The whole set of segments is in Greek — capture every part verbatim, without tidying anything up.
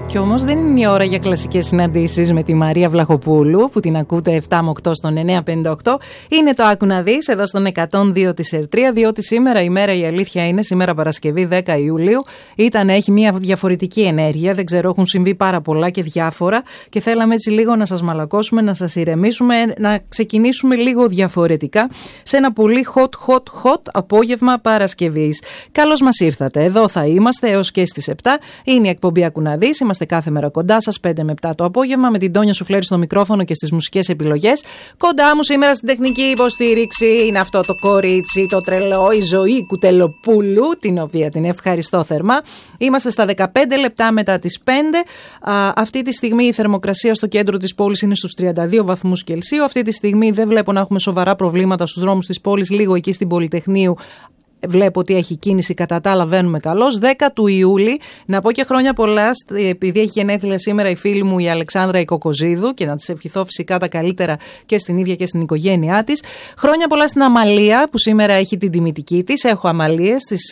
Κι όμως δεν είναι η ώρα για κλασικές συναντήσεις με τη Μαρία Βλαχοπούλου, που την ακούτε επτά με οκτώ στον εννιά πενήντα οκτώ. Είναι το Άκου να δεις εδώ στον εκατόν δύο της Ερτρία, διότι σήμερα η μέρα, η αλήθεια είναι, σήμερα Παρασκευή δέκα Ιουλίου, ήταν, έχει μια διαφορετική ενέργεια. Δεν ξέρω, έχουν συμβεί πάρα πολλά και διάφορα και θέλαμε έτσι λίγο να σας μαλακώσουμε, να σας ηρεμήσουμε, να ξεκινήσουμε λίγο διαφορετικά σε ένα πολύ hot, hot, hot απόγευμα Παρασκευής. Καλώς μας ήρθατε. Εδώ θα είμαστε έως και στις επτά. Είναι η εκπομπή Άκου να δεις. Είμαστε κάθε μέρα κοντά σας, πέντε με επτά το απόγευμα, με την Τόνια Σουφλέρη στο μικρόφωνο και στις μουσικές επιλογές. Κοντά μου σήμερα στην τεχνική υποστήριξη είναι αυτό το κορίτσι, το τρελό, η Ζωή Κουτελοπούλου, την οποία την ευχαριστώ θερμά. Είμαστε στα δεκαπέντε λεπτά μετά τις πέντε. Α, αυτή τη στιγμή η θερμοκρασία στο κέντρο της πόλης είναι στους τριάντα δύο βαθμούς Κελσίου. Αυτή τη στιγμή δεν βλέπω να έχουμε σοβαρά προβλήματα στους δρόμους της πόλης, λίγο εκεί στην Πολυτεχνείου. Βλέπω ότι έχει κίνηση, κατά τα άλλα βαίνουμε καλώς. δέκα του Ιούλη, να πω και χρόνια πολλά, επειδή έχει γενέθλια σήμερα η φίλη μου η Αλεξάνδρα η Κοκοζίδου, και να της ευχηθώ φυσικά τα καλύτερα και στην ίδια και στην οικογένειά της. Χρόνια πολλά στην Αμαλία που σήμερα έχει την τιμητική της. Έχω Αμαλίες, της,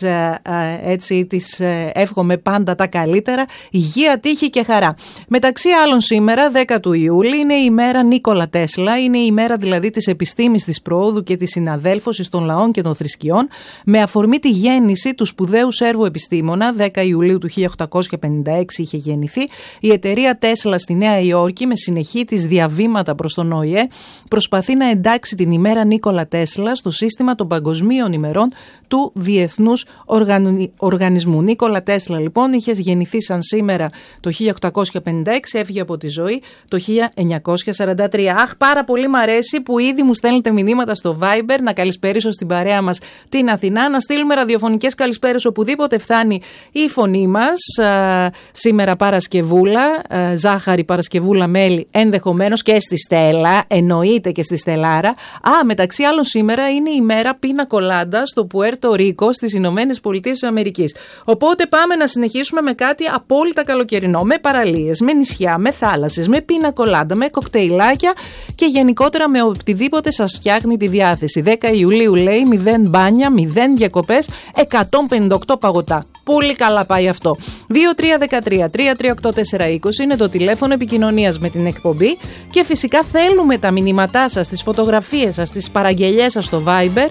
έτσι της εύχομαι πάντα τα καλύτερα, υγεία, τύχη και χαρά. Μεταξύ άλλων σήμερα, δέκα του Ιούλη, είναι η ημέρα Νίκολα Τέσλα, είναι η ημέρα δηλαδή της επιστήμης, της προόδου και της συναδέλφωσης των λαών και των θρησκειών, με αφορμή τη γέννηση του σπουδαίου Σέρβου επιστήμονα. δέκα Ιουλίου του χίλια οκτακόσια πενήντα έξι είχε γεννηθεί. Η εταιρεία Τέσλα στη Νέα Υόρκη, με συνεχή της διαβήματα προς τον Ο Η Ε, προσπαθεί να εντάξει την ημέρα Νίκολα Τέσλα στο σύστημα των παγκοσμίων ημερών του Διεθνούς Οργανι... Οργανισμού. Νίκολα Τέσλα λοιπόν είχε γεννηθεί σαν σήμερα το χίλια οκτακόσια πενήντα έξι, έφυγε από τη ζωή το χίλια εννιακόσια σαράντα τρία. Αχ, πάρα πολύ μ' αρέσει που ήδη μου στέλνετε μηνύματα στο Viber, να καλησπερίσω στην παρέα μας την Αθηνά, να στείλουμε ραδιοφωνικές καλησπέρες οπουδήποτε φτάνει η φωνή μας. Α, σήμερα Παρασκευούλα, α, ζάχαρη Παρασκευούλα μέλι, ενδεχομένως και στη Στέλλα, εννοείται και στη Στελάρα. Α, μεταξύ άλλων σήμερα είναι η μέρα πίνα κολάντα στο Πουέρτο Ρίκο στις Ηνωμένες Πολιτείες της Αμερικής. Οπότε πάμε να συνεχίσουμε με κάτι απόλυτα καλοκαιρινό, με παραλίες, με νησιά, με θάλασσες, με πίνα κολάντα, με κοκτέιλάκια και γενικότερα με οτιδήποτε σας φτιάχνει τη διάθεση. δέκα Ιουλίου λέει μηδέν μπάνια, μηδέν διακοπές, εκατόν πενήντα οκτώ παγωτά. Πολύ καλά πάει αυτό. δύο τρία ένα τρία τρία τρία οκτώ τέσσερα είκοσι είναι το τηλέφωνο επικοινωνίας με την εκπομπή και φυσικά θέλουμε τα μηνύματά σας, τις φωτογραφίες σας, τις παραγγελιές σας στο Viber.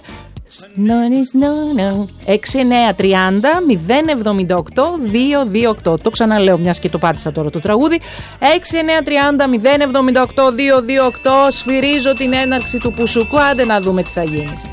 έξι εννιά τρία μηδέν μηδέν εβδομήντα οκτώ δύο δύο οκτώ. Το ξαναλέω μιας και το πάτησα τώρα το τραγούδι. έξι εννιά τρία μηδέν μηδέν εβδομήντα οκτώ δύο δύο οκτώ. Σφυρίζω την έναρξη του Πουσουκού. Άντε να δούμε τι θα γίνει.